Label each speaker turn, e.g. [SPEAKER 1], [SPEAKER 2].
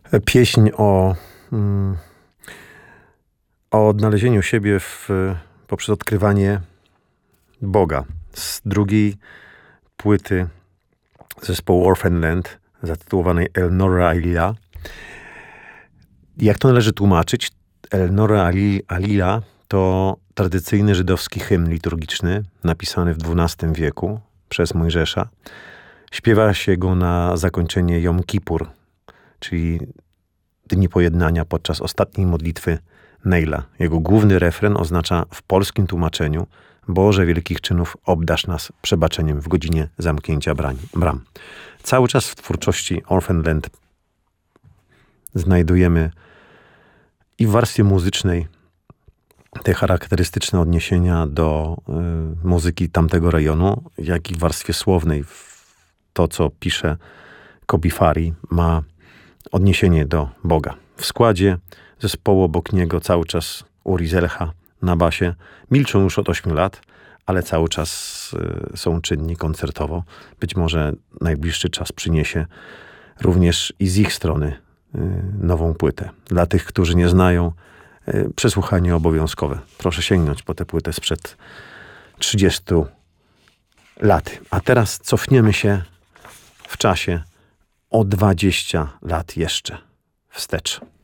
[SPEAKER 1] Pieśń o odnalezieniu siebie poprzez odkrywanie Boga. Z drugiej płyty zespołu Orphan Land, zatytułowanej El Norra Alila. Jak to należy tłumaczyć? El Norra Alila to tradycyjny żydowski hymn liturgiczny, napisany w XII wieku przez Mojżesza. Śpiewa się go na zakończenie Jom Kippur, czyli Dni Pojednania, podczas ostatniej modlitwy Neila. Jego główny refren oznacza w polskim tłumaczeniu: Boże wielkich czynów, obdarz nas przebaczeniem w godzinie zamknięcia bram. Cały czas w twórczości Orphan Land znajdujemy i w warstwie muzycznej te charakterystyczne odniesienia do muzyki tamtego rejonu, jak i w warstwie słownej. To, co pisze Kobi Fari, ma odniesienie do Boga. W składzie zespołu obok niego cały czas Uri Zelcha na basie. Milczą już od 8 lat, ale cały czas są czynni koncertowo. Być może najbliższy czas przyniesie również i z ich strony nową płytę. Dla tych, którzy nie znają, przesłuchanie obowiązkowe. Proszę sięgnąć po tę płytę sprzed 30 lat. A teraz cofniemy się w czasie o 20 lat jeszcze wstecz.